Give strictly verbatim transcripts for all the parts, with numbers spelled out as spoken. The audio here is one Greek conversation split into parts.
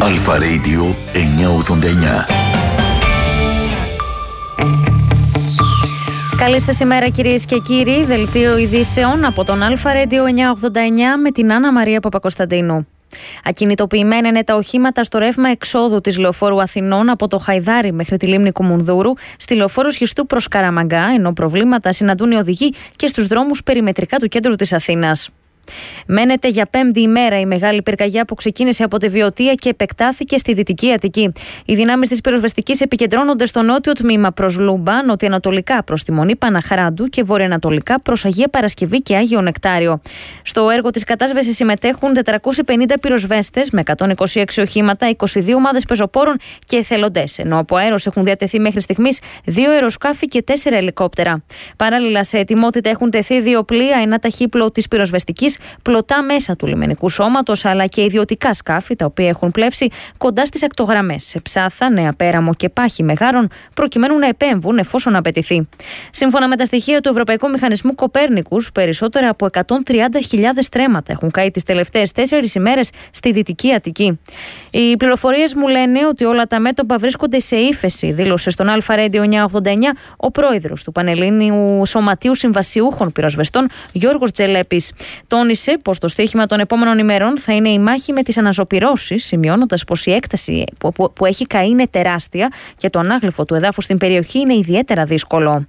Αλφα Radio εννιακόσια ογδόντα εννιά. Καλή σας ημέρα κυρίες και κύριοι. Δελτίο ειδήσεων από τον Αλφα Radio εννιακόσια ογδόντα εννιά με την Άννα Μαρία Παπακοσταντίνου. Ακινητοποιημένα είναι τα οχήματα στο ρεύμα εξόδου της Λεωφόρου Αθηνών από το Χαϊδάρι μέχρι τη λίμνη Κουμουνδούρου, στη Λεωφόρο Σχιστού προς Καραμαγκά, ενώ προβλήματα συναντούν οι οδηγοί και στους δρόμους περιμετρικά του κέντρου της Αθήνας. Μένεται για πέμπτη ημέρα η μεγάλη πυρκαγιά που ξεκίνησε από τη Βιωτία και επεκτάθηκε στη Δυτική Αττική. Οι δυνάμεις της πυροσβεστικής επικεντρώνονται στο νότιο τμήμα προς Λούμπα, νοτιοανατολικά προς τη Μονή Παναχράντου και βορειοανατολικά προς Αγία Παρασκευή και Άγιο Νεκτάριο. Στο έργο της κατάσβεσης συμμετέχουν τετρακόσιοι πενήντα πυροσβέστες με εκατόν είκοσι έξι οχήματα, είκοσι δύο ομάδες πεζοπόρων και εθελοντές, ενώ από αέρος έχουν διατεθεί μέχρι στιγμής δύο αεροσκάφη και τέσσερα ελικόπτερα. Παράλληλα, σε ετοιμότητα έχουν τεθεί δύο πλοία, ένα ταχύπλο της πυροσβεστικής, πλωτά μέσα του λιμενικού σώματος, αλλά και ιδιωτικά σκάφη, τα οποία έχουν πλεύσει κοντά στις ακτογραμμές, σε Ψάθα, Νέα Πέραμο και Πάχη Μεγάρων, προκειμένου να επέμβουν εφόσον απαιτηθεί. Σύμφωνα με τα στοιχεία του Ευρωπαϊκού Μηχανισμού Κοπέρνικους, περισσότερα από εκατόν τριάντα χιλιάδες στρέμματα έχουν καεί τις τελευταίες τέσσερις ημέρες στη Δυτική Αττική. Οι πληροφορίες μου λένε ότι όλα τα μέτωπα βρίσκονται σε ύφεση, δήλωσε στον Αλφα Radio εννιακόσια ογδόντα εννιά ο πρόεδρος του Πανελλήνιου Σωματείου Συμβασιούχων Πυροσβεστών, Γιώργος Τζελέπης. Τόνισε πως το στοίχημα των επόμενων ημερών θα είναι η μάχη με τις αναζωπυρώσεις, σημειώνοντας πως η έκταση που, που, που έχει καεί είναι τεράστια και το ανάγλυφο του εδάφους στην περιοχή είναι ιδιαίτερα δύσκολο.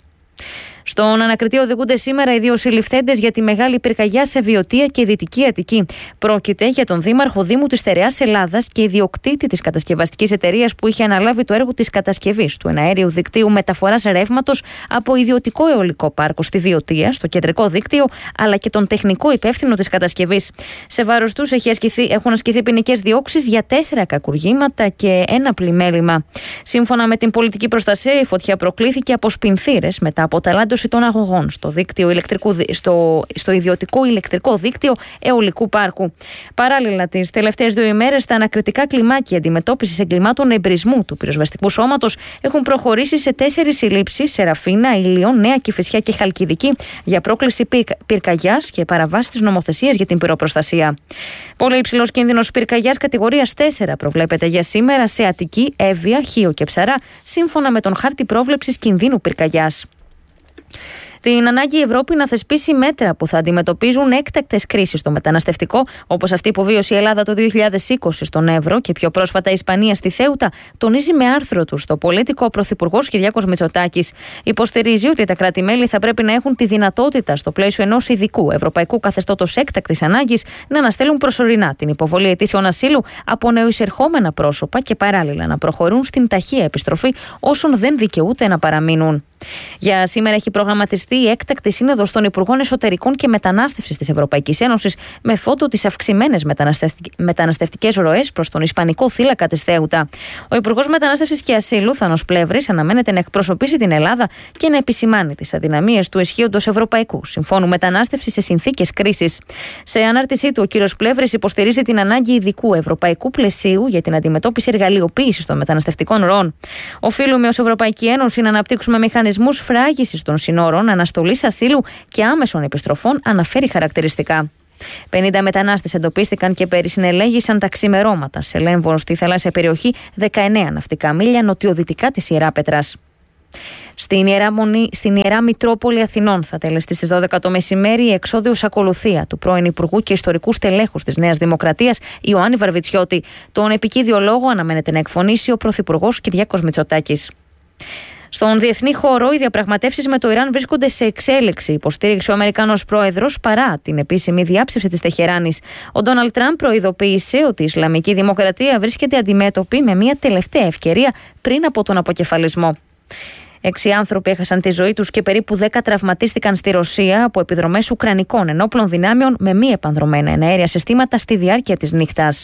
Στον ανακριτή οδηγούνται σήμερα οι δύο συλληφθέντες για τη μεγάλη πυρκαγιά σε Βιωτία και Δυτική Αττική. Πρόκειται για τον δήμαρχο Δήμου της Στερεάς Ελλάδας και ιδιοκτήτη της κατασκευαστικής εταιρείας που είχε αναλάβει το έργο της κατασκευής του εναέριου δικτύου μεταφοράς ρεύματος από ιδιωτικό αιωλικό πάρκο στη Βιωτία, στο κεντρικό δίκτυο, αλλά και τον τεχνικό υπεύθυνο της κατασκευής. Σε βάρος τους έχουν ασκηθεί ποινικές διώξεις για τέσσερα κακουργήματα και ένα πλημέλημα. Σύμφωνα με την πολιτική προστασία, η φωτιά προκλήθηκε από σπινθήρες μετά από ταλάντωση των αγωγών στο, δίκτυο ηλεκτρικού, στο, στο ιδιωτικό ηλεκτρικό δίκτυο αιωλικού πάρκου. Παράλληλα, τις τελευταίες δύο ημέρες, τα ανακριτικά κλιμάκια αντιμετώπισης εγκλημάτων εμπρισμού του πυροσβεστικού σώματος έχουν προχωρήσει σε τέσσερις συλλήψεις σε Ραφίνα, Ηλιών, Νέα Κηφισιά και Χαλκιδική για πρόκληση πυρκαγιάς και παραβάσεις της νομοθεσίας για την πυροπροστασία. Πολύ υψηλός κίνδυνος πυρκαγιάς κατηγορίας τέσσερα προβλέπεται για σήμερα σε Αττική, Εύβοια, Χίο και Ψαρά, σύμφωνα με τον χάρτη πρόβλεψης κινδύνου πυρκαγιάς. Την ανάγκη η Ευρώπη να θεσπίσει μέτρα που θα αντιμετωπίζουν έκτακτες κρίσεις στο μεταναστευτικό, όπως αυτή που βίωσε η Ελλάδα το δύο χιλιάδες είκοσι στον Εύρο και πιο πρόσφατα η Ισπανία στη Θέουτα, τονίζει με άρθρο του στο Πολίτικο ο Πρωθυπουργός Κυριάκος Μητσοτάκης. Υποστηρίζει ότι τα κράτη-μέλη θα πρέπει να έχουν τη δυνατότητα, στο πλαίσιο ενός ειδικού ευρωπαϊκού καθεστώτος έκτακτης ανάγκης, να αναστέλουν προσωρινά την υποβολή αιτήσεων ασύλου από νεοεισερχόμενα πρόσωπα και παράλληλα να προχωρούν στην ταχεία επιστροφή όσων δεν δικαιούται να παραμείνουν. Για σήμερα έχει προγραμματιστεί η έκτακτη σύνοδος των Υπουργών Εσωτερικών και Μετανάστευσης της Ευρωπαϊκής Ένωσης με φόντο τις αυξημένες μεταναστευτικές ροές προς τον Ισπανικό θύλακα της Θέουτα. Ο Υπουργός Μετανάστευσης και Ασύλου, Θάνος Πλεύρης, αναμένεται να εκπροσωπήσει την Ελλάδα και να επισημάνει τις αδυναμίες του ισχύοντος Ευρωπαϊκού Συμφώνου Μετανάστευσης σε συνθήκες κρίσης. Σε ανάρτησή του, ο κ. Πλεύρης υποστηρίζει την ανάγκη ειδικού ευρωπαϊκού πλαισίου για την αντιμετώπιση εργαλειοποίησης των μεταναστευτικών ροών. Οφείλουμε ως Ευρωπαϊκή Ένωση να αναπτύξουμε μηχανισμούς φράγισης των συνόρων, αναστολής ασύλου και άμεσων επιστροφών, αναφέρει χαρακτηριστικά. πενήντα μετανάστες εντοπίστηκαν και περισυνελέγησαν τα ξημερώματα σε Λέμβο στη θαλάσσια περιοχή δεκαεννέα ναυτικά μίλια νοτιοδυτικά της Ιεράπετρας. Στην Ιερά, Μονή, στην Ιερά Μητρόπολη Αθηνών θα τελεστεί στις δώδεκα το μεσημέρι η εξόδιος ακολουθία του πρώην Υπουργού και ιστορικού στελέχους της Νέας Δημοκρατίας Ιωάννη Βαρβιτσιώτη. Τον επικίδιο λόγο αναμένεται να εκφωνήσει ο Πρωθυπουργός Κυριάκος Μητσοτάκης. Στον διεθνή χώρο, οι διαπραγματεύσεις με το Ιράν βρίσκονται σε εξέλιξη, υποστήριξε ο Αμερικανός πρόεδρος παρά την επίσημη διάψευση της Τεχεράνης. Ο Ντόναλντ Τραμπ προειδοποίησε ότι η Ισλαμική Δημοκρατία βρίσκεται αντιμέτωπη με μια τελευταία ευκαιρία πριν από τον αποκεφαλισμό. Έξι άνθρωποι έχασαν τη ζωή τους και περίπου δέκα τραυματίστηκαν στη Ρωσία από επιδρομές ουκρανικών ενόπλων δυνάμεων με μη επανδρομένα εναέρια συστήματα στη διάρκεια της νύχτας.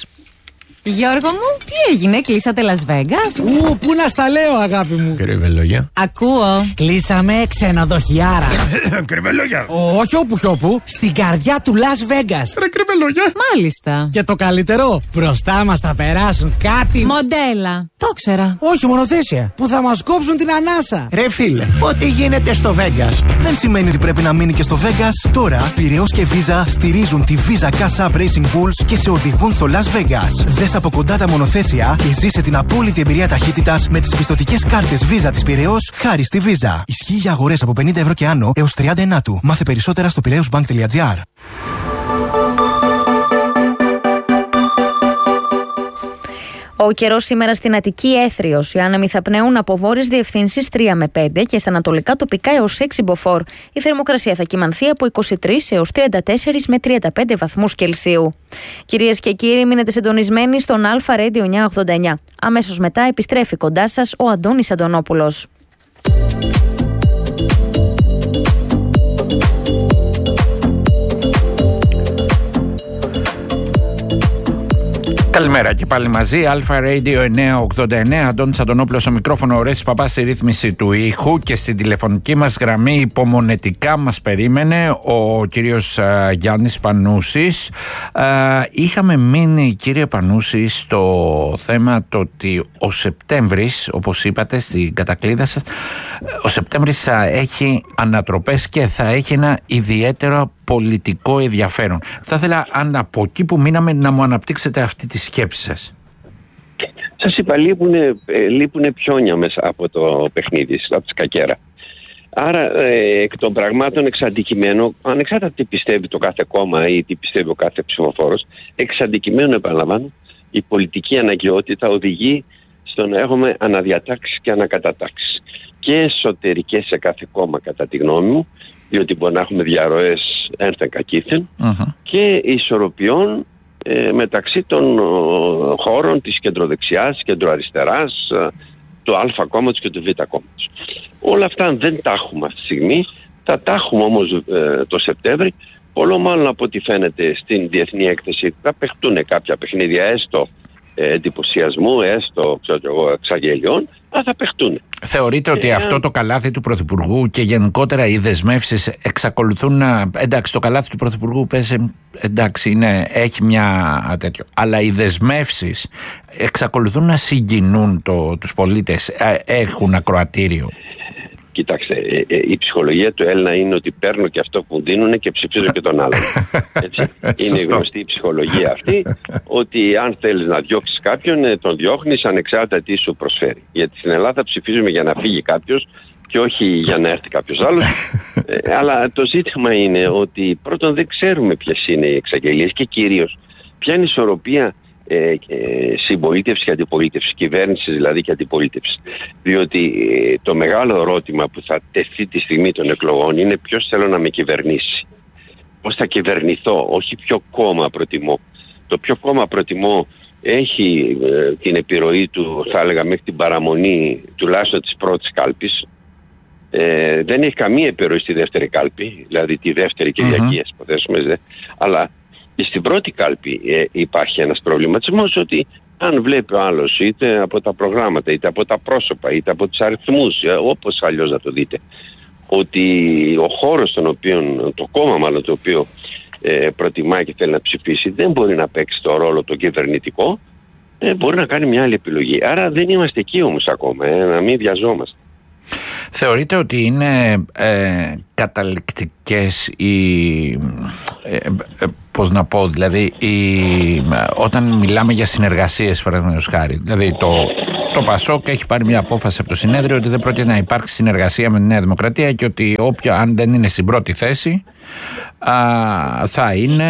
Γιώργο μου, τι έγινε, κλείσατε Las Vegas? Ου, πού να στα λέω, αγάπη μου. Κρυβελόγια. Ακούω. Κλείσαμε ξενοδοχιάρα. Κρυβελόγια. Όχι όπου κι όπου, στην καρδιά του Las Vegas. Ρε κρυβελόγια. Μάλιστα. Και το καλύτερο, μπροστά μας θα περάσουν κάτι. Μοντέλα. Το ξέρα. Όχι, μονοθέσια. Που θα μας κόψουν την ανάσα. Ρε φίλε, ό,τι γίνεται στο Vegas δεν σημαίνει ότι πρέπει να μείνει και στο Vegas. Τώρα, Πειραιώς και Visa στηρίζουν τη Visa Cash App Racing Bulls και σε οδηγούν στο Las Vegas. Δες από κοντά τα μονοθέσια και ζήσε την απόλυτη εμπειρία ταχύτητας με τις πιστωτικές κάρτες Visa της Πειραιώς χάρη στη Visa. Ισχύει για αγορές από πενήντα ευρώ και άνω έως τριάντα ενάτου. Μάθε περισσότερα στο πειραιώσμπανκ τελεία τζι άρ. Ο καιρός σήμερα στην Αττική έθριος. Οι άνεμοι θα πνέουν από βόρειες διευθύνσεις τρία με πέντε και στα ανατολικά τοπικά έως έξι μποφόρ. Η θερμοκρασία θα κυμανθεί από είκοσι τρεις έως τριάντα τέσσερις με τριάντα πέντε βαθμούς Κελσίου. Κυρίες και κύριοι, μείνετε συντονισμένοι στον Αλφα Radio εννιακόσια ογδόντα εννιά. Αμέσως μετά επιστρέφει κοντά σας ο Αντώνης Αντωνόπουλος. Καλημέρα και πάλι μαζί, Αλφα Radio εννιακόσια ογδόντα εννέα, Αντώνης Αντωνόπουλος στο μικρόφωνο, ο Ρέσης Παπάς στη ρύθμιση του ήχου και στην τηλεφωνική μας γραμμή υπομονετικά μας περίμενε ο κύριος uh, Γιάννης Πανούσης. Uh, είχαμε μείνει, κύριε Πανούση, στο θέμα το ότι ο Σεπτέμβρης, όπως είπατε στην κατακλείδα σας, ο Σεπτέμβρης θα έχει ανατροπές και θα έχει ένα ιδιαίτερο πολιτικό ενδιαφέρον. Θα ήθελα, αν από εκεί που μείναμε, να μου αναπτύξετε αυτή τη σκέψη σας. Σας είπα, λείπουνε, λείπουνε πιόνια μέσα από το παιχνίδι, από τη σκακέρα. Άρα, ε, εκ των πραγμάτων, εξ αντικειμένου, ανεξάρτητα τι πιστεύει το κάθε κόμμα ή τι πιστεύει ο κάθε ψηφοφόρος, εξ αντικειμένου, επαναλαμβάνω, η πολιτική αναγκαιότητα οδηγεί στο να έχουμε αναδιατάξεις και ανακατατάξεις. Και εσωτερικές σε κάθε κόμμα, κατά τη γνώμη μου, διότι μπορεί να έχουμε διαρροές ένθεν κακήθεν, uh-huh. και ισορροπιών ε, μεταξύ των ο, χώρων της κεντροδεξιάς, κεντροαριστεράς, ε, του Α κόμματος και του Β κόμματος. Όλα αυτά δεν τα έχουμε αυτή τη στιγμή, θα τα έχουμε όμως ε, το Σεπτέμβρη, πολλό μάλλον από ό,τι φαίνεται στην διεθνή έκθεση θα παιχτούν κάποια παιχνίδια έστω ε, εντυπωσιασμού, έστω ξέρω εγώ, εξαγγελιών, αλλά θα παιχτούν. Θεωρείτε ότι ε, αυτό το καλάθι του Πρωθυπουργού και γενικότερα οι δεσμεύσεις εξακολουθούν να... Εντάξει, το καλάθι του Πρωθυπουργού πέσει, εντάξει, είναι, έχει μια τέτοιο. Αλλά οι δεσμεύσεις εξακολουθούν να συγκινούν το, τους πολίτες, ε, έχουν ακροατήριο. Κοιτάξτε, ε, ε, η ψυχολογία του Έλληνα είναι ότι παίρνω και αυτό που δίνουν και ψηφίζω και τον άλλον. Έτσι. Είναι γνωστή η ψυχολογία αυτή, ότι αν θέλεις να διώξεις κάποιον, τον διώχνεις ανεξάρτητα τι σου προσφέρει. Γιατί στην Ελλάδα ψηφίζουμε για να φύγει κάποιος και όχι για να έρθει κάποιος άλλος. ε, αλλά το ζήτημα είναι ότι πρώτον δεν ξέρουμε ποιες είναι οι εξαγγελίες και κυρίως ποια είναι η ισορροπία Ε, ε, συμπολίτευση και αντιπολίτευση, κυβέρνηση δηλαδή και αντιπολίτευση. Διότι ε, το μεγάλο ερώτημα που θα τεθεί τη στιγμή των εκλογών είναι ποιος θέλω να με κυβερνήσει. Πώς θα κυβερνηθώ, όχι ποιο κόμμα προτιμώ. Το ποιο κόμμα προτιμώ έχει ε, την επιρροή του, θα έλεγα, μέχρι την παραμονή τουλάχιστον της πρώτης κάλπης. Ε, δεν έχει καμία επιρροή στη δεύτερη κάλπη, δηλαδή τη δεύτερη Κυριακή, ας υποθέσουμε, αλλά και στην πρώτη κάλπη ε, υπάρχει ένας προβληματισμός ότι αν βλέπει ο άλλος είτε από τα προγράμματα, είτε από τα πρόσωπα, είτε από τους αριθμούς, ε, όπως αλλιώς να το δείτε, ότι ο χώρος στον οποίο, το κόμμα μάλλον το οποίο ε, προτιμάει και θέλει να ψηφίσει δεν μπορεί να παίξει το ρόλο το κυβερνητικό, ε, μπορεί να κάνει μια άλλη επιλογή. Άρα δεν είμαστε εκεί όμως ακόμα, ε, να μην βιαζόμαστε. Θεωρείτε ότι είναι ε, καταληκτικές οι, ε, ε, πώς να πω, δηλαδή οι, όταν μιλάμε για συνεργασίες, παραδείγματος χάρη, δηλαδή το, το ΠΑΣΟΚ έχει πάρει μια απόφαση από το συνέδριο ότι δεν πρόκειται να υπάρξει συνεργασία με τη Νέα Δημοκρατία και ότι όποιο, αν δεν είναι στην πρώτη θέση α, θα, είναι,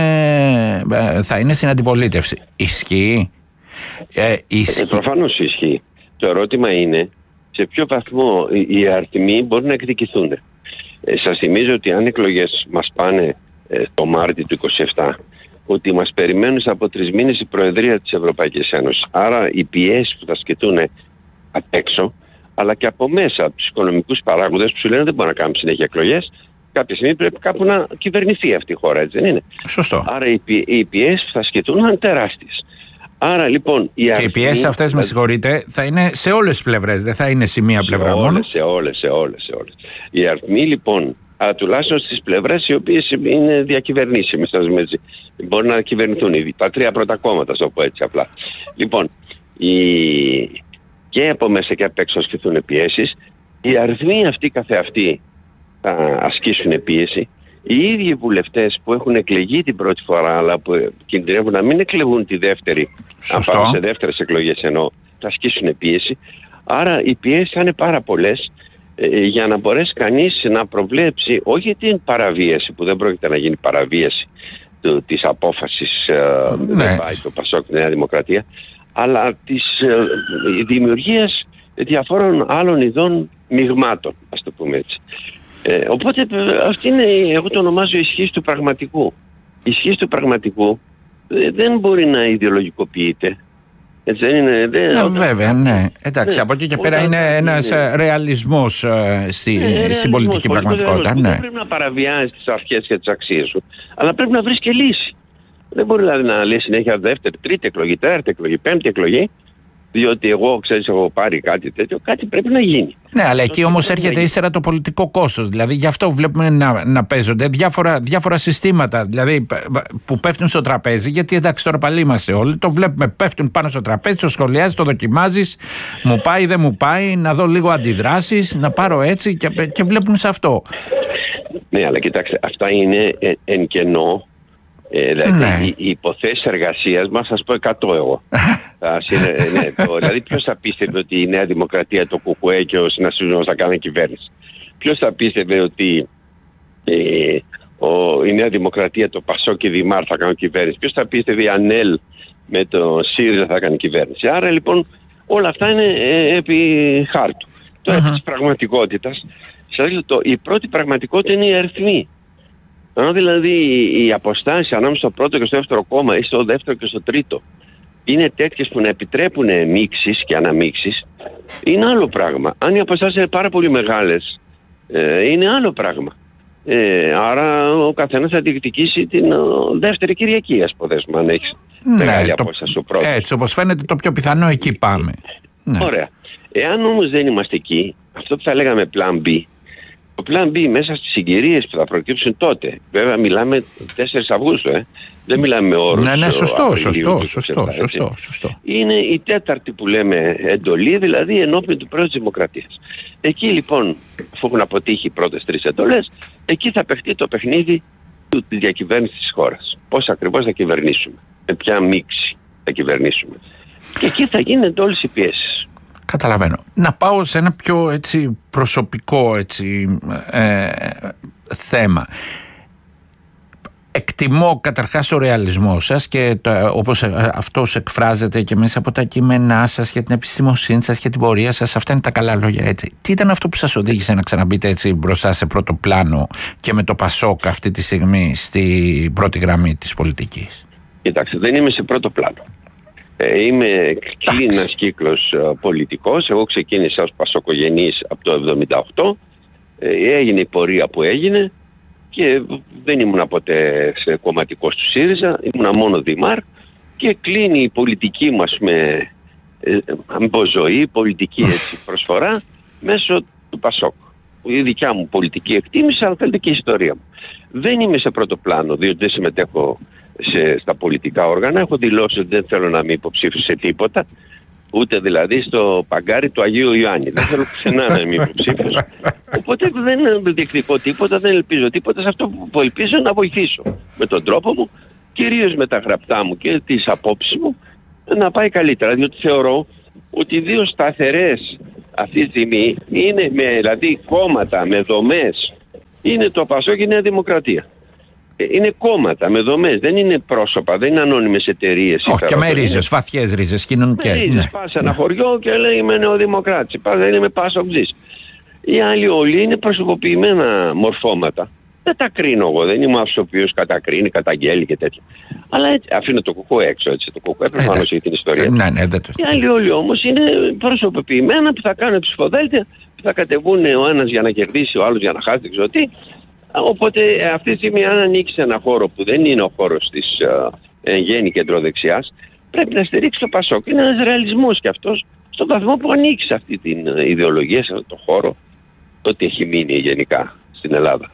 θα είναι στην αντιπολίτευση. Ισχύει? Ε, ισχύει. Ε, προφανώς ισχύει. Το ερώτημα είναι σε ποιο βαθμό οι αριθμοί μπορούν να εκδικηθούν. Ε, σας θυμίζω ότι αν οι εκλογές μας πάνε ε, το Μάρτιο του είκοσι επτά, ότι μας περιμένουν από τρεις μήνες η Προεδρία της Ευρωπαϊκής Ένωσης. Άρα οι πιέσεις που θα σκεφτούν απ' έξω, αλλά και από μέσα από τους οικονομικούς παράγοντες που σου λένε δεν μπορούν να κάνουν συνέχεια εκλογές, κάποια στιγμή πρέπει κάπου να κυβερνηθεί αυτή η χώρα, έτσι δεν είναι? Σωστό. Άρα οι, πι, οι πιέσεις που θα σκεφτούν είναι τεράστιες. Άρα λοιπόν οι και οι πιέσεις αυτές, με συγχωρείτε, θα είναι σε όλες τις πλευρές, δεν θα είναι σε μία πλευρά όλες, μόνο. Σε όλες, σε όλες, σε όλες. Οι αριθμοί λοιπόν, α, τουλάχιστον στις πλευρές οι οποίες είναι διακυβερνήσιμες, μπορεί να κυβερνηθούν τα τρία πρώτα κόμματα, το πω έτσι απλά. Λοιπόν, οι... και από μέσα και απ' έξω ασκηθούν πιέσεις, οι αριθμοί αυτοί καθεαυτοί θα ασκήσουν πίεση. οι ίδιοι βουλευτές που έχουν εκλεγεί την πρώτη φορά, αλλά που κινδυνεύουν να μην εκλεγούν τη δεύτερη, Σωστό. αν πάνε σε δεύτερες εκλογές ενώ θα ασκήσουν πίεση. Άρα οι πιέσεις θα είναι πάρα πολλές ε, για να μπορέσει κανείς να προβλέψει όχι την παραβίαση, που δεν πρόκειται να γίνει παραβίαση του, της απόφασης ε, ναι. δεν πάει το Πασόκ, τη Νέα Δημοκρατία, αλλά της ε, δημιουργίας διαφόρων άλλων ειδών μειγμάτων, ας το πούμε έτσι. Ε, οπότε αυτή είναι, εγώ το ονομάζω ισχύς του πραγματικού. Η ισχύς του πραγματικού ε, δεν μπορεί να ιδεολογικοποιείται. Έτσι δεν είναι. Δεν, ναι, όταν... βέβαια, ναι. Εντάξει, ναι. από εκεί και πέρα όταν... είναι ένας είναι... ρεαλισμός ε, στη, ναι, στην πολιτική πραγματικότητα. Ναι. Δεν πρέπει να παραβιάζει τις αρχές και τις αξίες σου, αλλά πρέπει να βρεις και λύση. Δεν μπορεί δηλαδή να λέει συνέχεια δεύτερη, τρίτη εκλογή, τέταρτη εκλογή, πέμπτη εκλογή, διότι εγώ, ξέρεις, έχω πάρει κάτι τέτοιο, κάτι πρέπει να γίνει. Ναι, αλλά εκεί όμως έρχεται ύστερα το πολιτικό κόστος. Δηλαδή, γι' αυτό βλέπουμε να, να παίζονται διάφορα, διάφορα συστήματα δηλαδή, που πέφτουν στο τραπέζι. Γιατί εντάξει, τώρα πάλι είμαστε όλοι. Το βλέπουμε, πέφτουν πάνω στο τραπέζι, το σχολιάζεις, το δοκιμάζεις. Μου πάει, δεν μου πάει, να δω λίγο αντιδράσεις, να πάρω έτσι και, και βλέπουν σε αυτό. Ναι, αλλά κοιτάξτε, αυτά είναι εν, εν κενό. Ε, δηλαδή, ναι. οι, οι υποθέσεις εργασίας μας, σας πω εκατό εγώ. ναι, το, δηλαδή, ποιος θα πίστευε ότι η Νέα Δημοκρατία, το ΚΚΕ και ο συνασπισμός θα κάνουν κυβέρνηση? Ποιος θα πίστευε ότι ε, ο, η Νέα Δημοκρατία, το ΠΑΣΟΚ και η Δημάρ θα κάνουν κυβέρνηση? Ποιος θα πίστευε η ΑΝΕΛ με το ΣΥΡΙΖΑ θα κάνει κυβέρνηση? Άρα λοιπόν όλα αυτά είναι ε, επί χάρτου. Τώρα uh-huh. της πραγματικότητας, σας λέω, το, η πρώτη πραγματικότητα είναι οι αριθμοί. Αν δηλαδή οι αποστάσεις ανάμεσα στο πρώτο και στο δεύτερο κόμμα ή στο δεύτερο και στο τρίτο είναι τέτοιες που να επιτρέπουν μίξεις και αναμίξεις, είναι άλλο πράγμα. Αν οι αποστάσεις είναι πάρα πολύ μεγάλες, ε, είναι άλλο πράγμα. Ε, άρα ο καθένας θα διεκδικήσει την ο, δεύτερη Κυριακή, ας ποδέσουμε, αν έχεις ναι, μεγάλη το, απόσταση στο πρώτο. Έτσι, όπως φαίνεται το πιο πιθανό, εκεί πάμε. Ναι. Ωραία. Εάν όμως δεν είμαστε εκεί, αυτό που θα λέγαμε plan B, το plan B μέσα στις συγκυρίες που θα προκύψουν τότε, βέβαια μιλάμε τέσσερις Αυγούστου, ε. δεν μιλάμε με όρους. Ναι, ναι, σωστό, Απριλίου, σωστό, και σωστό, επτά, σωστό, σωστό. Είναι η τέταρτη που λέμε εντολή, δηλαδή ενώπιον του Πρόεδρου της Δημοκρατίας. Εκεί λοιπόν, αφού έχουν αποτύχει οι πρώτες τρεις εντολές, εκεί θα παιχτεί το παιχνίδι της διακυβέρνησης της χώρας. Πώς ακριβώς θα κυβερνήσουμε, με ποια μίξη θα κυβερνήσουμε. Και εκεί θα γίνονται όλες οι πιέσεις. Καταλαβαίνω. Να πάω σε ένα πιο έτσι, προσωπικό έτσι, ε, θέμα. Εκτιμώ καταρχάς το ρεαλισμό σας και το, όπως αυτός εκφράζεται και μέσα από τα κείμενά σας και την επιστημοσύνη σας και την πορεία σας. Αυτά είναι τα καλά λόγια, έτσι. Τι ήταν αυτό που σας οδήγησε να ξαναμπείτε έτσι μπροστά σε πρώτο πλάνο και με το Πασόκ αυτή τη στιγμή στη πρώτη γραμμή της πολιτικής? Κοιτάξτε, δεν είμαι σε πρώτο πλάνο. Ε, είμαι κλίνας κύκλος ε, πολιτικός. Εγώ ξεκίνησα ως πασοκογενής από το εβδομήντα οκτώ. Ε, έγινε η πορεία που έγινε και δεν ήμουν ποτέ σε κομματικός του ΣΥΡΙΖΑ. Ήμουνα μόνο Δημάρ και κλείνει η πολιτική μας με ε, αμποζωή, πολιτική έτσι, προσφορά μέσω του Πασόκ. Η δικιά μου πολιτική εκτίμηση, αλλά θέλετε και η ιστορία μου. Δεν είμαι σε πρώτο πλάνο, διότι δεν συμμετέχω Σε, στα πολιτικά όργανα. Έχω δηλώσει ότι δεν θέλω να είμαι υποψήφιος σε τίποτα, ούτε δηλαδή στο παγκάρι του Αγίου Ιωάννη. Δεν θέλω πουθενά να είμαι υποψήφιος. Οπότε δεν διεκδικώ τίποτα, δεν ελπίζω τίποτα. Σε αυτό που ελπίζω να βοηθήσω με τον τρόπο μου, κυρίως με τα γραπτά μου και τις απόψεις μου, να πάει καλύτερα. Διότι θεωρώ ότι οι δύο σταθερές αυτή τη στιγμή είναι με δηλαδή κόμματα, με δομές, είναι το Πασόκ και η Νέα Δημοκρατία. Είναι κόμματα με δομές, δεν είναι πρόσωπα, δεν είναι ανώνυμες εταιρείες. Όχι, και με ρίζες, βαθιές ρίζες κοινωνικές. Με ρίζες, ναι. πας σε ένα χωριό και λέει είμαι νεοδημοκράτης, πας δεν είμαι πασοκτζής. Οι άλλοι όλοι είναι προσωποποιημένα μορφώματα. Δεν τα κρίνω εγώ, δεν είμαι αυτός ο οποίος κατακρίνει, καταγγέλει και τέτοια. Αλλά έτσι, αφήνω το κουκού έξω, έτσι, το κουκού προφανώς έχει την ιστορία. Ε, ναι, ναι, δεν το... Οι άλλοι όλοι όμως είναι προσωποποιημένα που θα κάνουν ψηφοδέλτια, που θα κατεβούν ο ένας για να κερδίσει, ο άλλος για να χάσει, δεν ξέρω τι. Οπότε αυτή τη στιγμή αν ανοίξει ένα χώρο που δεν είναι ο χώρος της ε, γέννη κεντροδεξιάς, πρέπει να στηρίξει το Πασόκ. Είναι ένας ρεαλισμός κι αυτός στον βαθμό που ανοίξει αυτή την ιδεολογία σε αυτό το χώρο, ότι έχει μείνει γενικά στην Ελλάδα.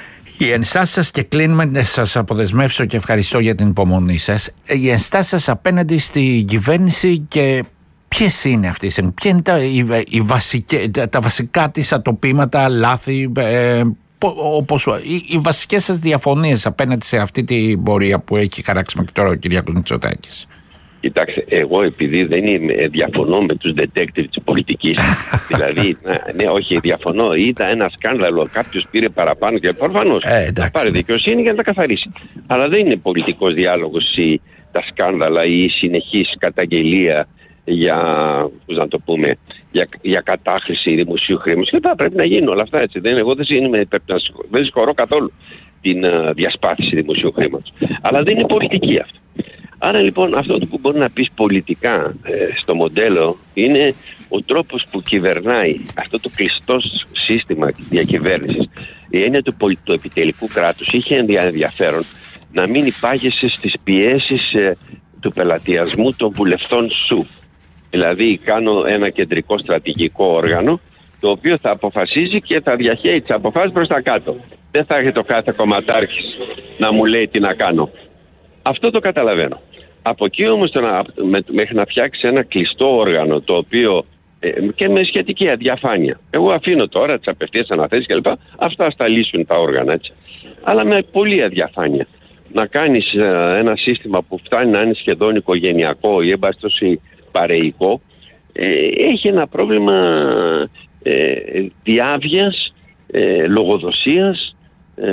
Οι ενστάσεις σας, και κλείνουμε, να σας αποδεσμεύσω και ευχαριστώ για την υπομονή σας, οι ενστάσεις σας απέναντι στην κυβέρνηση και ποιες είναι αυτές, ποια είναι τα, οι, οι βασικές, τα, τα βασικά της ατοπήματα, λάθη, ε, όπως, οι, οι βασικές σας διαφωνίες απέναντι σε αυτή την πορεία που έχει χαράξει μέχρι τώρα ο Κυριάκος Μητσοτάκης. Κοιτάξτε, εγώ επειδή δεν είμαι, διαφωνώ με τους detective της πολιτικής, δηλαδή, ναι, όχι, διαφωνώ, είδα ένα σκάνδαλο, κάποιος πήρε παραπάνω και προφανώς ε, θα πάρει δικαιοσύνη για να τα καθαρίσει. Αλλά δεν είναι πολιτικός διάλογος η, τα σκάνδαλα ή η συνεχής καταγγελία για, πώς να το πούμε, για, για κατάχρηση δημοσίου χρήματος. Και θα πρέπει να γίνουν όλα αυτά, έτσι. Δεν, εγώ δεν, είμαι, δεν συγχωρώ καθόλου την uh, διασπάθηση δημοσίου χρήματος. Αλλά δεν είναι πολιτική αυτό. Άρα λοιπόν αυτό που μπορεί να πεις πολιτικά ε, στο μοντέλο είναι ο τρόπος που κυβερνάει αυτό το κλειστό σύστημα διακυβέρνησης. Η έννοια του, του επιτελικού κράτους είχε ενδιαφέρον να μην υπάγεσαι στις πιέσεις ε, του πελατειασμού των βουλευτών σου. Δηλαδή κάνω ένα κεντρικό στρατηγικό όργανο το οποίο θα αποφασίζει και θα διαχέει τις αποφάσεις προς τα κάτω. Δεν θα έχει το κάθε κομματάρχης να μου λέει τι να κάνω. Αυτό το καταλαβαίνω. Από εκεί όμως το να, με, μέχρι να φτιάξει ένα κλειστό όργανο το οποίο ε, και με σχετική αδιαφάνεια. Εγώ αφήνω τώρα τις απευθείας αναθέσεις κλπ. Αυτά στα λύσουν τα όργανα, έτσι. Αλλά με πολύ αδιαφάνεια. Να κάνεις ε, ένα σύστημα που φτάνει να είναι σχεδόν οικογενειακό ή εμπαστοσή παρεϊκό, ε, έχει ένα πρόβλημα ε, διάβγειας, ε, λογοδοσίας, ε,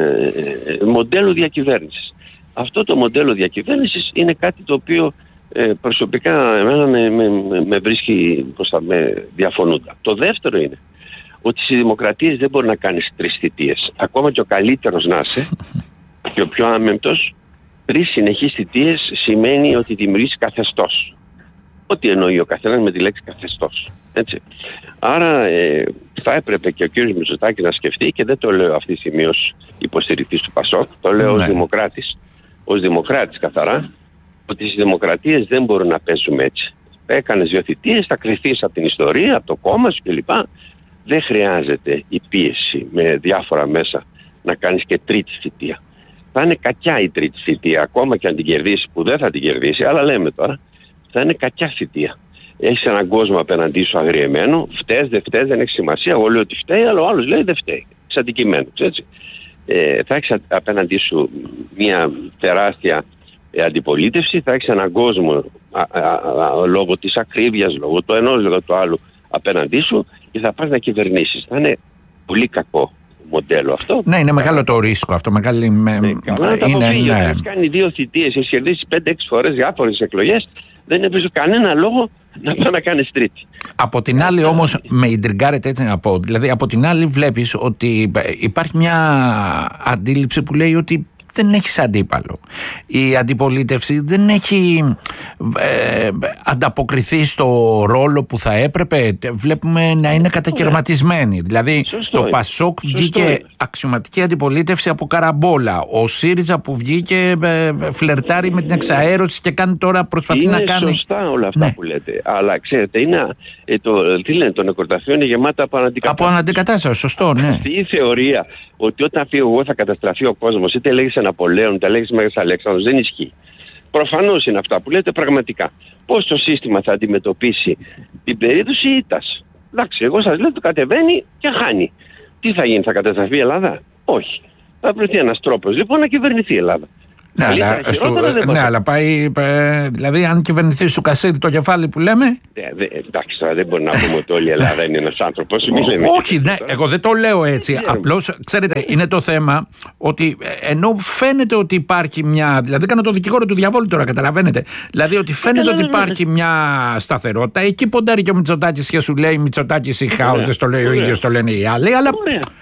ε, μοντέλου διακυβέρνησης. Αυτό το μοντέλο διακυβέρνησης είναι κάτι το οποίο ε, προσωπικά εμένα με, με, με βρίσκει πως θα με διαφωνούντα. Το δεύτερο είναι ότι στις δημοκρατίες δεν μπορεί να κάνεις τρεις θητείες. Ακόμα και ο καλύτερος να είσαι και ο πιο άμεμπτος, τρεις συνεχείς θητείες σημαίνει ότι δημιουργείς καθεστώς. Ό,τι εννοεί ο καθένας με τη λέξη καθεστώς. Έτσι. Άρα ε, θα έπρεπε και ο κ. Μητσοτάκης να σκεφτεί, και δεν το λέω αυτή τη στιγμή ως υποστηρικτής του Πασόκ, το λέω ως δημοκράτης. Ως δημοκράτης καθαρά, ότι στις δημοκρατίες δεν μπορούν να παίζουμε έτσι. Έκανες δύο θητείες, θα κρυφθείς από την ιστορία, από το κόμμα σου κλπ. Δεν χρειάζεται η πίεση με διάφορα μέσα να κάνεις και τρίτη θητεία. Θα είναι κακιά η τρίτη θητεία, ακόμα και αν την κερδίσει, που δεν θα την κερδίσει, αλλά λέμε τώρα, θα είναι κακιά θητεία. Έχεις έναν κόσμο απέναντί σου αγριεμένο, φταίς, δεν φταίς, δεν έχει σημασία. Εγώ λέω ότι φταίει, αλλά ο άλλος λέει δεν φταίει. Είσαι αντικειμένος, έτσι. Ε, θα έχεις απέναντί σου μια τεράστια ε, αντιπολίτευση, θα έχεις έναν κόσμο α, α, α, λόγω της ακρίβειας, λόγω του ενός, λόγω του άλλου απέναντί σου και θα πας να κυβερνήσεις. Θα είναι πολύ κακό μοντέλο αυτό. Ναι, είναι μεγάλο το ρίσκο αυτό. Μεγάλη... Ναι, καλά να τα αποφύγει. Ναι. Έχεις κάνει δύο θητείες, έχεις κερδίσει πέντε έξι φορές διάφορες εκλογές, δεν έχει κανένα λόγο να πάει να κάνεις τρίτη. Από την άλλη όμως με ιντριγκάρεται, έτσι να πω. Δηλαδή από την άλλη βλέπεις ότι υπάρχει μια αντίληψη που λέει ότι δεν έχει αντίπαλο. Η αντιπολίτευση δεν έχει ε, ανταποκριθεί στο ρόλο που θα έπρεπε. Βλέπουμε να είναι κατακαιρματισμένη. Δηλαδή σωστό το είναι. Πασόκ σωστό βγήκε είναι. Αξιωματική αντιπολίτευση από καραμπόλα. Ο ΣΥΡΙΖΑ που βγήκε ε, φλερτάρει με την εξαέρωση και κάνει τώρα προσπαθεί είναι να κάνει. Είναι σωστά όλα αυτά, ναι, που λέτε. Αλλά ξέρετε, είναι, ε, το, τι λένε, το νεκροταφείο είναι γεμάτα από αναντικατάσταση. Από αναντικατάσταση, σωστό, ναι. Αυτή η θεωρία ότι όταν φύγω εγώ θα καταστραφεί ο κόσμος, είτε λέγεις Ναπολέον, είτε λέγεις Μέγας Αλέξανδρος, δεν ισχύει. Προφανώς είναι αυτά που λέτε πραγματικά. Πώς το σύστημα θα αντιμετωπίσει την περίπτωση ήττας. Εντάξει, εγώ σας λέω ότι κατεβαίνει και χάνει. Τι θα γίνει, θα καταστραφεί η Ελλάδα? Όχι. Θα βρεθεί ένας τρόπος λοιπόν να κυβερνηθεί η Ελλάδα. Ναι, αλλά, στο, ναι αλλά πάει, δηλαδή αν κυβερνηθεί στο Κασίδι το κεφάλι που λέμε. Ε, δε, εντάξει, τώρα δεν μπορεί να πούμε ότι όλη η Ελλάδα είναι ένας άνθρωπος. Όχι, ναι, εγώ δεν το λέω έτσι. Απλώς, ξέρετε, είναι το θέμα ότι ενώ φαίνεται ότι υπάρχει μια. Δηλαδή, κάνω το δικηγόρο του διαβόλου τώρα, καταλαβαίνετε. Δηλαδή, ότι φαίνεται ότι υπάρχει μια σταθερότητα. Εκεί ποντάρει και ο Μητσοτάκης και σου λέει Μητσοτάκης ή χάος, δεν το λέει ο ίδιος, το λένε οι άλλοι. Αλλά...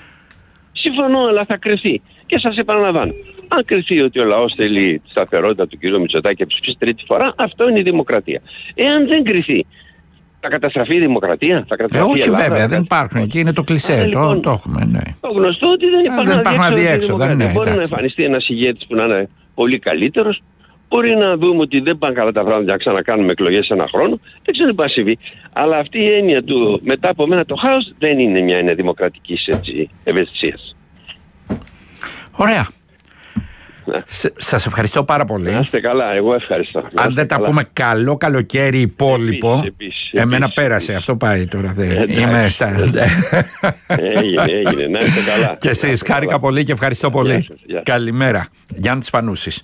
συμφωνώ, αλλά θα κρυθεί. Και σας επαναλαμβάνω. Αν κρυθεί ότι ο λαός θέλει τη σταθερότητα του κ. Μητσοτάκη και ψηφίσει τρίτη φορά, αυτό είναι η δημοκρατία. Εάν δεν κρυθεί, θα καταστραφεί η δημοκρατία, θα καταστραφεί ε, όχι η Ελλάδα. Βέβαια, δεν υπάρχουν εκεί, είναι το κλισέ. Το, λοιπόν, το έχουμε, ναι. Το γνωστό ότι δεν υπάρχουν, δεν υπάρχουν αδιέξοδα. Ναι, μπορεί να εμφανιστεί ένας ηγέτης που να είναι πολύ καλύτερος. Μπορεί να δούμε ότι δεν πάνε καλά τα πράγματα να ξανακάνουμε εκλογές σε ένα χρόνο. Δεν ξέρω τι πάει συμβεί. Αλλά αυτή η έννοια του μετά από μένα το χάος δεν είναι μια έννοια δημοκρατικής ευαισθησίας. Ωραία. Ναι. Σας ευχαριστώ πάρα πολύ. Να είστε καλά, εγώ ευχαριστώ. Να Αν δεν τα καλά. πούμε καλό καλοκαίρι υπόλοιπο, Επίσης, επίσης, εμένα επίσης, πέρασε, επίσης. αυτό πάει τώρα. Δεν Εντάξει, είμαι στα... Έγινε, έγινε. Να είστε καλά. Και εσείς, χάρηκα πολύ και ευχαριστώ πολύ. Γεια σας, γεια σας. Καλημέρα. Γιάννης Πανούσης.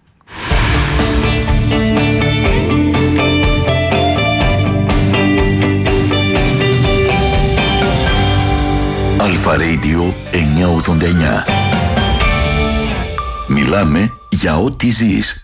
Αλφα Radio εννιακόσια ογδόντα εννιά. Μιλάμε για ό,τι ζεις.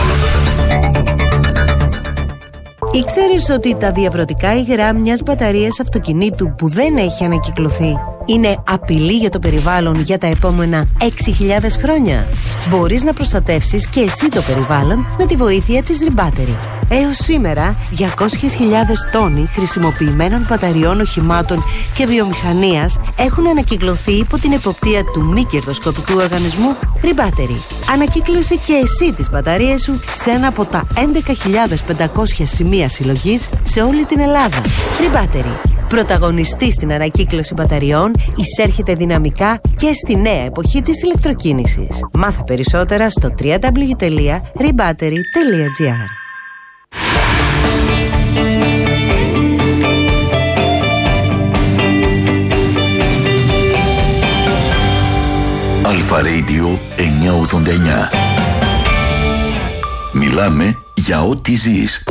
Ήξερες ότι τα διαβρωτικά υγρά μιας μπαταρίας αυτοκινήτου που δεν έχει ανακυκλωθεί είναι απειλή για το περιβάλλον για τα επόμενα έξι χιλιάδες χρόνια? Μπορείς να προστατεύσεις και εσύ το περιβάλλον με τη βοήθεια της Rebattery. Έως σήμερα, διακόσιες χιλιάδες τόνοι χρησιμοποιημένων μπαταριών οχημάτων και βιομηχανίας έχουν ανακυκλωθεί υπό την εποπτεία του μη κερδοσκοπικού οργανισμού Rebattery. Ανακύκλωσε και εσύ τις μπαταρίες σου σε ένα από τα έντεκα χιλιάδες πεντακόσια σημεία συλλογής σε όλη την Ελλάδα. Rebattery. Πρωταγωνιστή στην ανακύκλωση μπαταριών, εισέρχεται δυναμικά και στη νέα εποχή της ηλεκτροκίνησης. Μάθε περισσότερα στο double-u double-u double-u τελεία rebattery τελεία gr. Αλφα Radio εννιακόσια ογδόντα εννιά. Μιλάμε για ό,τι ζεις.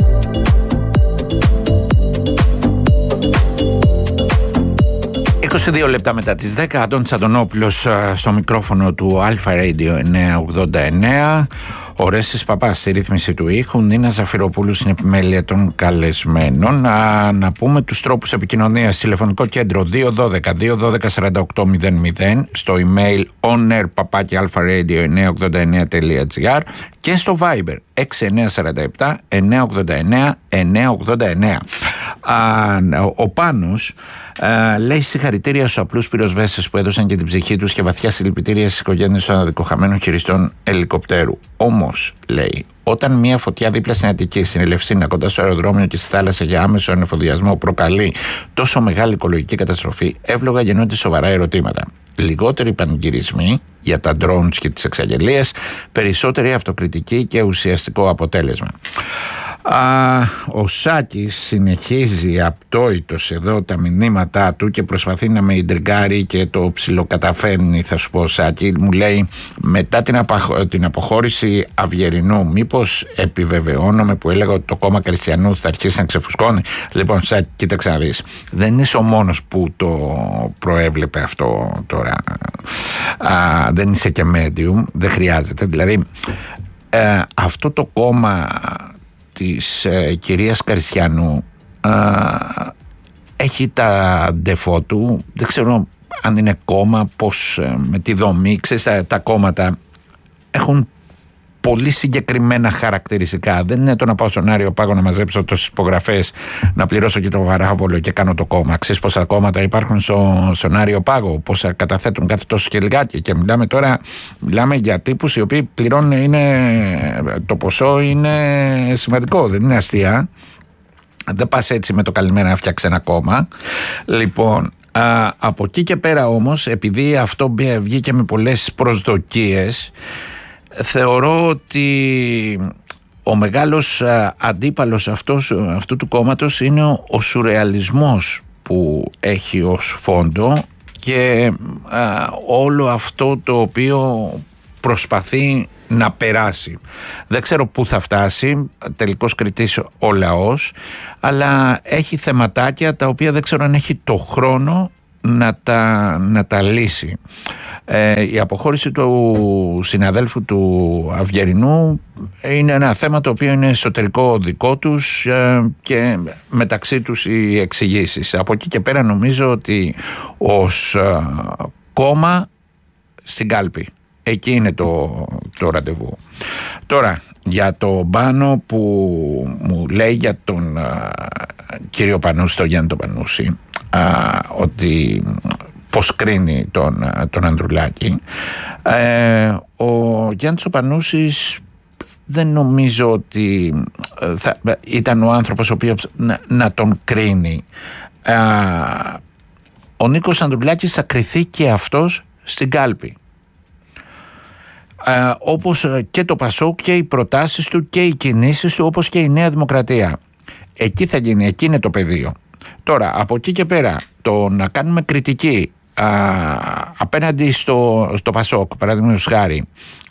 είκοσι δύο λεπτά μετά τις δέκα, Αντώνης Αντωνόπουλος στο μικρόφωνο του Αλφα Radio εννιακόσια ογδόντα εννέα. Ο Ρέσης Παπάς στη ρύθμιση του ήχου, Νίνα Ζαφυροπούλου στην επιμέλεια των καλεσμένων. Να, να πούμε τους τρόπους επικοινωνίας: τηλεφωνικό κέντρο δύο ένα δύο δύο ένα δύο τέσσερα οκτώ μηδέν μηδέν, στο email onair παπάκι alpharadio εννιακόσια ογδόντα εννέα τελεία gr και στο Viber έξι εννιά τέσσερα επτά εννιακόσια ογδόντα εννέα εννιακόσια ογδόντα εννέα. Α, ο Πάνος α, λέει συγχαρητήρια στους απλούς πυροσβέστες που έδωσαν και την ψυχή τους και βαθιά συλληπιτήρια στις οικογένειες των αδικοχαμένων χειριστών ελικοπτέρου. Όμως, λέει, όταν μια φωτιά δίπλα στην Αττική, στην Ελευσίνα, κοντά στο αεροδρόμιο και στη θάλασσα για άμεσο ανεφοδιασμό προκαλεί τόσο μεγάλη οικολογική καταστροφή, εύλογα γεννώνται σοβαρά ερωτήματα. Λιγότεροι πανηγυρισμοί για τα drones και τις εξαγγελίες, περισσότερη αυτοκριτική και ουσιαστικό αποτέλεσμα. Α, ο Σάκης συνεχίζει απτόητος εδώ τα μηνύματά του και προσπαθεί να με ιντριγκάρει και το ψιλοκαταφέρνει, θα σου πω, Σάκη. Μου λέει, μετά την, απαχ... την αποχώρηση Αυγερινού, μήπως επιβεβαιώνομαι που έλεγα ότι το κόμμα Κριστιανού θα αρχίσει να ξεφουσκώνει? Λοιπόν, Σάκη, κοίταξε να δεις, δεν είσαι ο μόνος που το προέβλεπε αυτό τώρα. Α, δεν είσαι και medium, δεν χρειάζεται. Δηλαδή, ε, αυτό το κόμμα της ε, κυρίας Καριστιανού ε, έχει τα ντεφό του, δεν ξέρω αν είναι κόμμα, πώς, ε, με τη δομή, ξέρεις, τα, τα κόμματα έχουν πολύ συγκεκριμένα χαρακτηριστικά. Δεν είναι το να πάω στον Άριο Πάγο να μαζέψω τόσες υπογραφές, να πληρώσω και το βαράβολο και κάνω το κόμμα. Ξέρεις πόσα κόμματα υπάρχουν στο, στον Άριο Πάγο, πόσα καταθέτουν κάθε τόσο και λιγάκι. Και μιλάμε τώρα, μιλάμε για τύπους οι οποίοι πληρώνουν, είναι, το ποσό είναι σημαντικό, δεν είναι αστεία. Δεν πας έτσι με το καλημέρα να φτιάξει ένα κόμμα. Λοιπόν, α, από εκεί και πέρα όμως, επειδή αυτό βγήκε με πολλές προσδοκίες, θεωρώ ότι ο μεγάλος α, αντίπαλος αυτός, αυτού του κόμματος είναι ο, ο σουρεαλισμός που έχει ως φόντο και α, όλο αυτό το οποίο προσπαθεί να περάσει. Δεν ξέρω πού θα φτάσει, τελικός κριτής ο λαός, αλλά έχει θεματάκια τα οποία δεν ξέρω αν έχει το χρόνο να τα, να τα λύσει. Ε, η αποχώρηση του συναδέλφου του Αυγερινού είναι ένα θέμα το οποίο είναι εσωτερικό δικό τους ε, και μεταξύ τους οι εξηγήσεις. Από εκεί και πέρα νομίζω ότι ως ε, κόμμα στην κάλπη. Εκεί είναι το, το ραντεβού. Τώρα, για το Πάνο που μου λέει για τον α, κύριο Πανούση, τον Γιάννη τον Πανούση, α, ότι πώς κρίνει τον, τον Ανδρουλάκη. Ε, ο Γιάννης ο Πανούσης δεν νομίζω ότι θα, ήταν ο άνθρωπος ο οποίος να, να τον κρίνει. Α, ο Νίκος Ανδρουλάκης θα κριθεί και αυτός στην κάλπη. ε, όπως και το Πασόκ και οι προτάσεις του και οι κινήσεις του, όπως και η Νέα Δημοκρατία. Εκεί θα γίνει, εκεί είναι το πεδίο. Τώρα, από εκεί και πέρα, το να κάνουμε κριτική α, απέναντι στο, στο Πασόκ, παραδείγματος χάρη,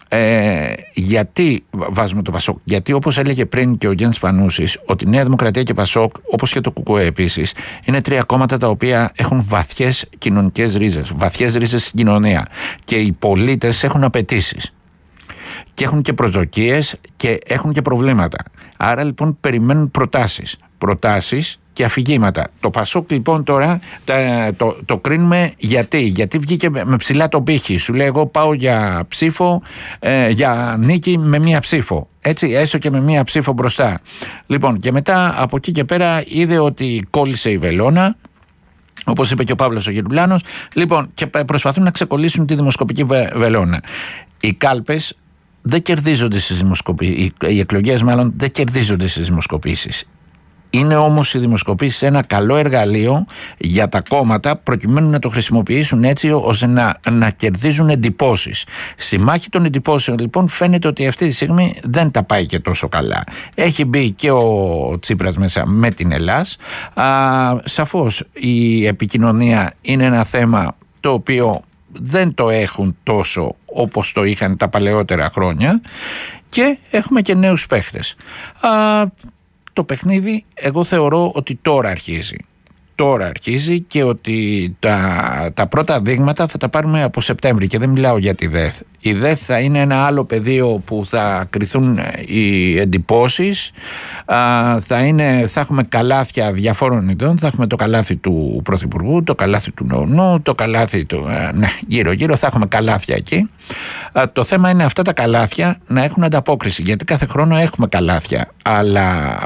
Ε, γιατί βάζουμε το Πασόκ? Γιατί, όπως έλεγε πριν και ο Γιάννης Πανούσης, ότι η Νέα Δημοκρατία και Πασόκ, όπως και το ΚΚΕ επίσης, είναι τρία κόμματα τα οποία έχουν βαθιές κοινωνικές ρίζες, βαθιές ρίζες στην κοινωνία, και οι πολίτες έχουν απαιτήσεις και έχουν και προσδοκίες και έχουν και προβλήματα. Άρα λοιπόν περιμένουν προτάσεις προτάσεις και αφηγήματα. Το Πασόκ λοιπόν τώρα το, το, το κρίνουμε γιατί. Γιατί βγήκε με ψηλά το πύχη. Σου λέει, εγώ πάω για ψήφο, ε, για νίκη με μία ψήφο. Έτσι, έστω και με μία ψήφο μπροστά. Λοιπόν, και μετά από εκεί και πέρα είδε ότι κόλλησε η βελόνα, όπως είπε και ο Παύλος ο Γερουλάνος. Λοιπόν, και προσπαθούν να ξεκολλήσουν τη δημοσκοπική βε, βελόνα. Οι κάλπες δεν κερδίζονται στις δημοσκοπήσεις. Οι εκλογές μάλλον δεν κερδίζονται στις δημοσκοπήσεις. Είναι όμως οι δημοσκοπήσεις ένα καλό εργαλείο για τα κόμματα, προκειμένου να το χρησιμοποιήσουν έτσι ώστε να, να κερδίζουν εντυπώσεις. Στη μάχη των εντυπώσεων λοιπόν φαίνεται ότι αυτή τη στιγμή δεν τα πάει και τόσο καλά. Έχει μπει και ο Τσίπρας μέσα με την Ελλάς. Α, σαφώς η επικοινωνία είναι ένα θέμα το οποίο δεν το έχουν τόσο όπως το είχαν τα παλαιότερα χρόνια, και έχουμε και νέους παίχτες. Α, το παιχνίδι εγώ θεωρώ ότι τώρα αρχίζει. Τώρα αρχίζει και ότι τα, τα πρώτα δείγματα θα τα πάρουμε από Σεπτέμβρη, και δεν μιλάω για τη ΔΕΘ. Η ΔΕΘ θα είναι ένα άλλο πεδίο που θα κριθούν οι εντυπώσεις, α, θα, είναι, θα έχουμε καλάθια διαφόρων ειδών, θα έχουμε το καλάθι του Πρωθυπουργού, το καλάθι του Νονού, το καλάθι του... Α, ναι, γύρω γύρω θα έχουμε καλάθια εκεί. Α, το θέμα είναι αυτά τα καλάθια να έχουν ανταπόκριση, γιατί κάθε χρόνο έχουμε καλάθια, αλλά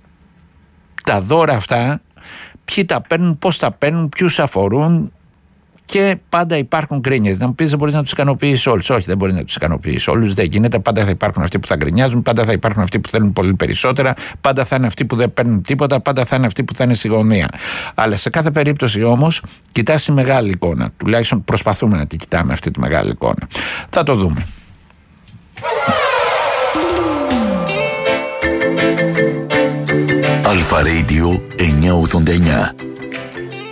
τα δώρα αυτά, ποιοι τα παίρνουν, πώς τα παίρνουν, ποιους αφορούν, και πάντα υπάρχουν γκρίνιες. Να μου πεις, δεν μπορείς να τους ικανοποιήσεις όλους. Όχι, δεν μπορεί να τους ικανοποιήσεις όλους. Δεν γίνεται. Πάντα θα υπάρχουν αυτοί που θα γκρινιάζουν, πάντα θα υπάρχουν αυτοί που θέλουν πολύ περισσότερα, πάντα θα είναι αυτοί που δεν παίρνουν τίποτα, πάντα θα είναι αυτοί που θα είναι στη γωνία. Αλλά σε κάθε περίπτωση όμως, κοιτάς τη μεγάλη εικόνα. Τουλάχιστον προσπαθούμε να τη κοιτάμε αυτή τη μεγάλη εικόνα. Θα το δούμε. Αλφα Radio εννιακόσια ογδόντα εννιά.